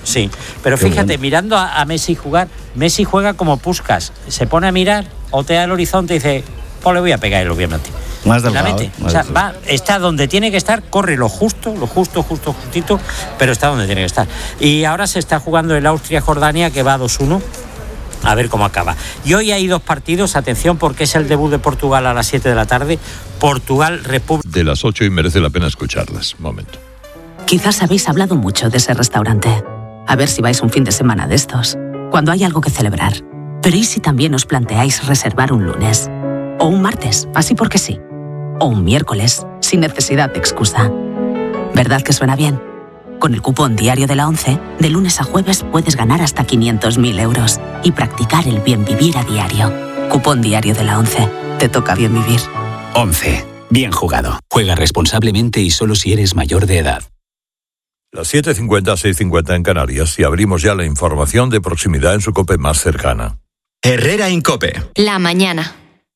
Sí, pero fíjate, mirando a Messi jugar, Messi juega como Puskás, se pone a mirar, otea el horizonte y dice, pues le voy a pegar el obviamente. Más delgado. O sea, está donde tiene que estar, corre lo justito, pero está donde tiene que estar. Y ahora se está jugando el Austria-Jordania, que va 2-1. A ver cómo acaba. Y hoy hay 2 partidos, atención, porque es el debut de Portugal a las 7 de la tarde. Portugal-República. De las 8 y merece la pena escucharlas. Momento. Quizás habéis hablado mucho de ese restaurante. A ver si vais un fin de semana de estos, cuando hay algo que celebrar. Pero ¿y si también os planteáis reservar un lunes? O un martes, así porque sí. O un miércoles, sin necesidad de excusa. ¿Verdad que suena bien? Con el cupón diario de la ONCE, de lunes a jueves puedes ganar hasta 500.000 euros y practicar el bien vivir a diario. Cupón diario de la ONCE. Te toca bien vivir. ONCE. Bien jugado. Juega responsablemente y solo si eres mayor de edad. Las 7:50, 6:50 en Canarias y abrimos ya la información de proximidad en su COPE más cercana. Herrera Incope. La mañana.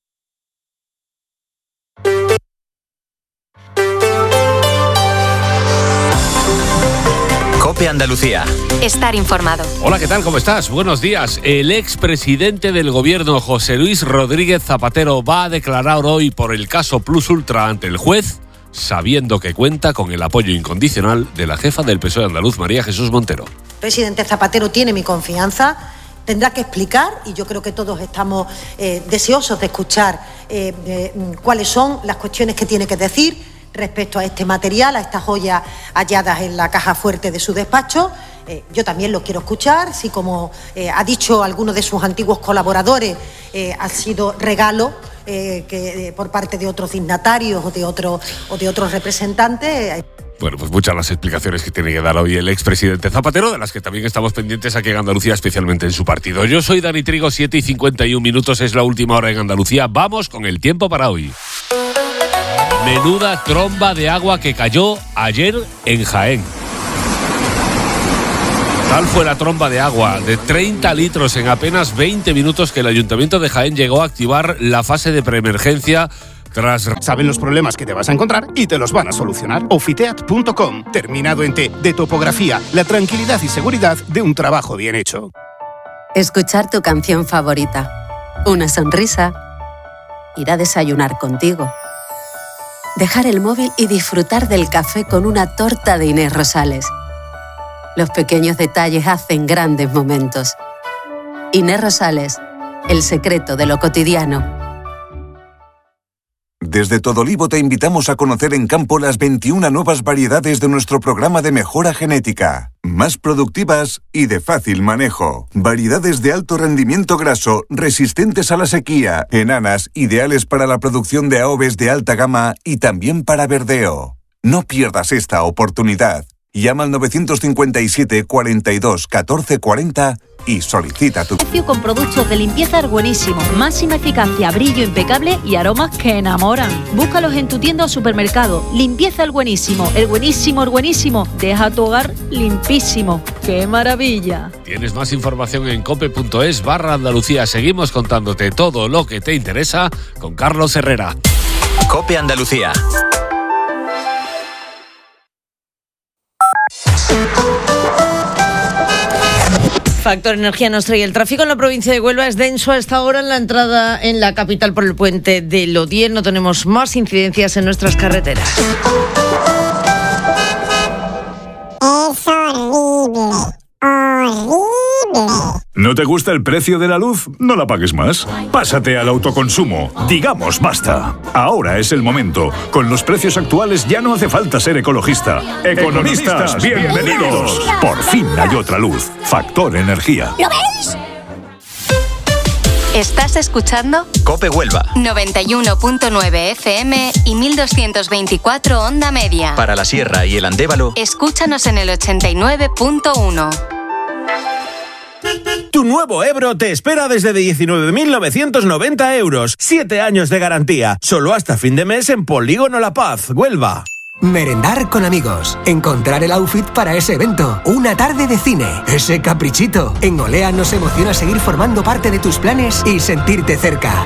COPE Andalucía. Estar informado. Hola, ¿qué tal? ¿Cómo estás? Buenos días. El expresidente del gobierno, José Luis Rodríguez Zapatero, va a declarar hoy por el caso Plus Ultra ante el juez, sabiendo que cuenta con el apoyo incondicional de la jefa del PSOE andaluz, María Jesús Montero. El presidente Zapatero tiene mi confianza, tendrá que explicar, y yo creo que todos estamos deseosos de escuchar cuáles son las cuestiones que tiene que decir respecto a este material, a estas joyas halladas en la caja fuerte de su despacho. Yo también lo quiero escuchar, si como ha dicho alguno de sus antiguos colaboradores, ha sido regalo por parte de otros dignatarios o de otros representantes. Bueno, pues muchas las explicaciones que tiene que dar hoy el expresidente Zapatero, de las que también estamos pendientes aquí en Andalucía, especialmente en su partido. Yo soy Dani Trigo, 7:51, es la última hora en Andalucía. Vamos con el tiempo para hoy. Menuda tromba de agua que cayó ayer en Jaén. Tal fue la tromba de agua de 30 litros en apenas 20 minutos que el Ayuntamiento de Jaén llegó a activar la fase de preemergencia tras... Saben los problemas que te vas a encontrar y te los van a solucionar. Ofiteat.com, terminado en T, de topografía, la tranquilidad y seguridad de un trabajo bien hecho. Escuchar tu canción favorita, una sonrisa, ir a desayunar contigo, dejar el móvil y disfrutar del café con una torta de Inés Rosales. Los pequeños detalles hacen grandes momentos. Inés Rosales, el secreto de lo cotidiano. Desde Todolivo te invitamos a conocer en campo las 21 nuevas variedades de nuestro programa de mejora genética. Más productivas y de fácil manejo. Variedades de alto rendimiento graso, resistentes a la sequía, enanas, ideales para la producción de aves de alta gama y también para verdeo. No pierdas esta oportunidad. Llama al 957 42 14 40 y solicita tu... Con productos de limpieza Buenísimo, máxima eficacia, brillo impecable y aromas que enamoran. Búscalos en tu tienda o supermercado. Limpieza el Buenísimo, deja tu hogar limpísimo. ¡Qué maravilla! Tienes más información en cope.es/Andalucía. Seguimos contándote todo lo que te interesa con Carlos Herrera. COPE Andalucía. Factor Energía nos trae el tráfico en la provincia de Huelva. Es denso a esta hora en la entrada en la capital por el puente de Lodier. No tenemos más incidencias en nuestras carreteras. Es horrible. ¿No te gusta el precio de la luz? No la pagues más. Pásate al autoconsumo. Digamos basta. Ahora es el momento. Con los precios actuales ya no hace falta ser ecologista. Economistas, bienvenidos. Por fin hay otra luz. Factor Energía. ¿Lo veis? ¿Estás escuchando? COPE Huelva. 91.9 FM y 1224 onda media. Para la Sierra y el Andévalo. Escúchanos en el 89.1. Tu nuevo Ebro te espera desde 19.990 euros. 7 años de garantía. Solo hasta fin de mes en Polígono La Paz, Huelva. Merendar con amigos. Encontrar el outfit para ese evento. Una tarde de cine. Ese caprichito. En Olea nos emociona seguir formando parte de tus planes y sentirte cerca.